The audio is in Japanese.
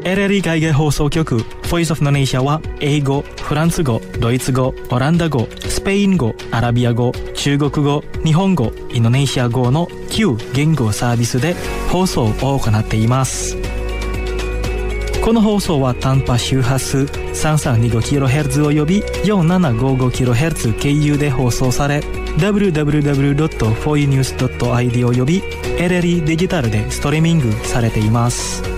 LLE 海外放送局 Voice of Indonesia は英語、フランス語、ドイツ語、オランダ語、スペイン語、アラビア語、中国語、日本語、インドネシア語の9言語サービスで放送を行っています。この放送は短波周波数 3325kHz および 4755kHz 経由で放送され、www.foinews.id および LLE デジタルでストリーミングされています。